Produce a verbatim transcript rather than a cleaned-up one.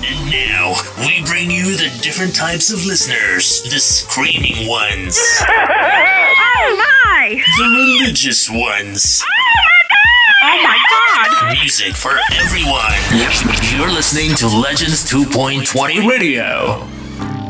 And now, we bring you the different types of listeners. The screaming ones. Oh my! The religious ones. Oh my god! Music for everyone. You're listening to Legends two point twenty Radio.